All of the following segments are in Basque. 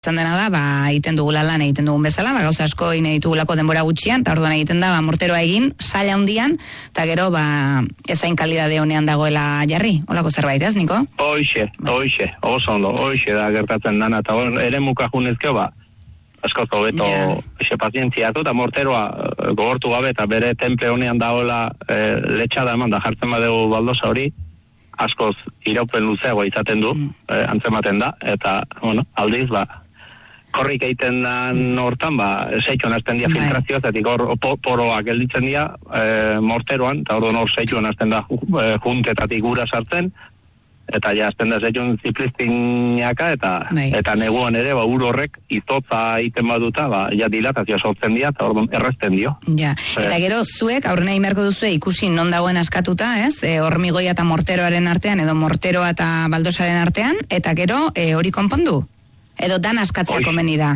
Dena da, egiten dugula lan egiten dugun bezala, gauza asko egin ditugulako denbora gutxian, eta orduan egiten da, morteroa egin, saila handian, eta gero, ezain kalidade honean dagoela jarri. Holako zerbait, ez, Niko? Hoixe, oso ondo, hoixe da gertatzen dana, eta ere mukajunezkeo, askoz hobeto pazientziatu, eta morteroa gogortu gabe, eta bere temple honean dagoela letxada eman da jartzen badegu baldosa hori, askoz iraupen luzeagoa izaten du, antzematen da, eta, aldiz, korrik egiten dan hortan, seitxuan hasten dira filtrazioa, zetik hor poroak gelditzen dira morteroan, eta hor seitxuan hasten da juntetatik gura sartzen, eta ja hasten da seitxuan ziplistinaka, eta neguan ere, ur horrek izotza egiten baduta, ja dilatazioa sortzen dira, eta hor errezten dio. Ja, eta gero zuek, aurrena imerko duzue ikusi non dagoen askatuta, ez? Hormigoia eta morteroaren artean, edo morteroa eta baldosaren artean, eta gero hori konpondu? Edo dan askatzea komeni da?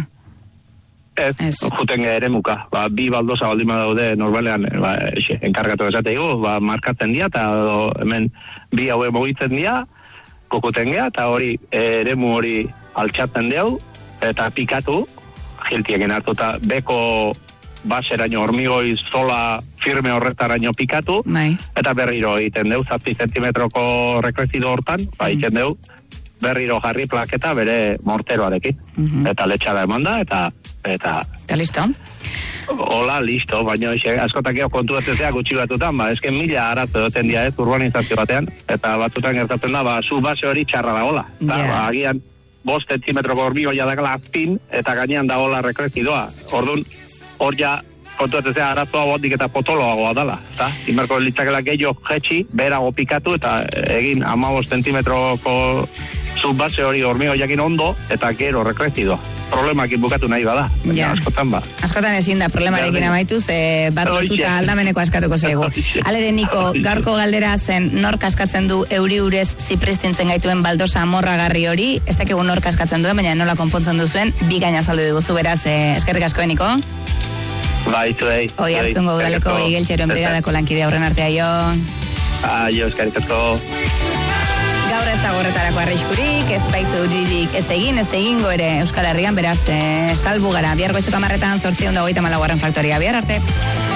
Ez, juten ere muka. Bi baldosa baldin badaude normalean enkargatu esate markatzen dira, eta hemen bi haue mugitzen dira, kokuten gea, eta hori eremu hori altxatzen diau, eta pikatu, jiltieken hartu, eta beko baseraino hormigoi zola firme horretaraino pikatu, eta berriro egiten deu, 7 zentimetroko rekrezido hortan, egiten deu, berriro jarri plaketa bere morteroarekin. Eta letxada eman da, eta listo? Hola, listo, baina askotak kontu batzea gutxi batutan, esken 1000 arazo duten dia urbanizazio batean, eta batzutan gertatzen da, zu base hori txarra da hola. Agian 5 zentimetroko hormigoia dakala azpin, eta gainean da hola rekrezidoa. Orduan, hor ja kontu batzea arazoa botik eta potoloagoa dala. Imerko litzakela gehiago jetxi, berago pikatu, eta egin 15 zentimetroko base hori hormigoiakin ondo, eta gero rekrezidoa. Problemakin bukatu nahi bada, askotan Askotan ezin da problemarekin amaituz, bat lotuta aldameneko askatuko zaigu. Halere, Niko, gaurko galdera zen nork askatzen du euri urez zipristintzen gaituen baldosa amorragarri hori, ez dakigu nork askatzen duen, baina nola konpontzen duzuen, bi gaina azaldu dugu beraz, eskerrik asko, Niko? Zuei. Hoi hartzungo udaleko igeltxeroen brigadako lankide aurren artea, jo, eskerrik asko. Gaur ez dago horretarako arriskurik, ez baitu euririk ez egingo ere Euskal Herrian, beraz, salbu gara, bihar goizeko 10:00 824 faktoria, bihar arte.